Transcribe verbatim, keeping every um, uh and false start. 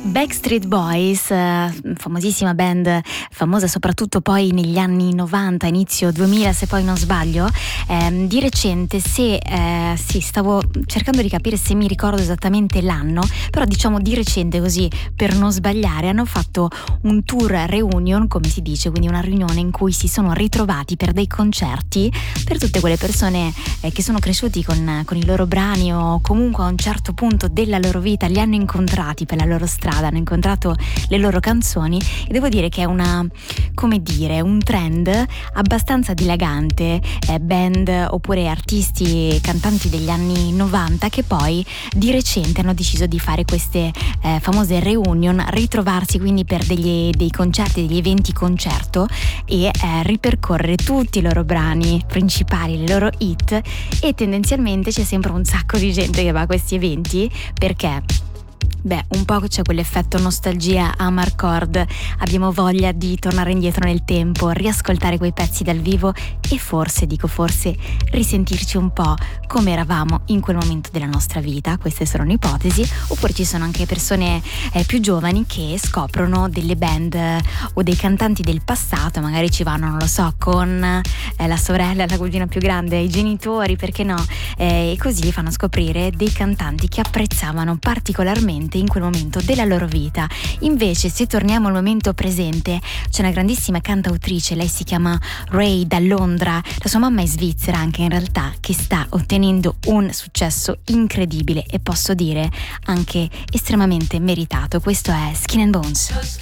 Backstreet Boys, eh, famosissima band, famosa soprattutto poi negli anni novanta, inizio duemila se poi non sbaglio. Eh, di recente, se eh, sì, stavo cercando di capire se mi ricordo esattamente l'anno, però diciamo di recente, così per non sbagliare, hanno fatto un tour reunion, come si dice, quindi una riunione in cui si sono ritrovati per dei concerti per tutte quelle persone eh, che sono cresciuti con, con i loro brani, o comunque a un certo punto della loro vita li hanno incontrati per la loro strada, hanno incontrato le loro canzoni, e devo dire che è una, come dire, un trend abbastanza dilagante, eh, band oppure artisti, cantanti degli anni novanta che poi di recente hanno deciso di fare queste eh, famose reunion, ritrovarsi quindi per degli, dei concerti, degli eventi concerto, e eh, ripercorrere tutti i loro brani principali, le loro hit. E tendenzialmente c'è sempre un sacco di gente che va a questi eventi perché beh, un po' c'è quell'effetto nostalgia Amarcord, abbiamo voglia di tornare indietro nel tempo, riascoltare quei pezzi dal vivo e forse, dico forse, risentirci un po' come eravamo in quel momento della nostra vita. Queste sono un'ipotesi. Oppure ci sono anche persone eh, più giovani che scoprono delle band eh, o dei cantanti del passato, magari ci vanno, non lo so, con eh, la sorella, la cugina più grande, i genitori, perché no? Eh, e così fanno scoprire dei cantanti che apprezzavano particolarmente in quel momento della loro vita. Invece, se torniamo al momento presente, c'è una grandissima cantautrice, lei si chiama Ray, da Londra, la sua mamma è svizzera anche in realtà, che sta ottenendo un successo incredibile e posso dire anche estremamente meritato. Questo è Skin and Bones.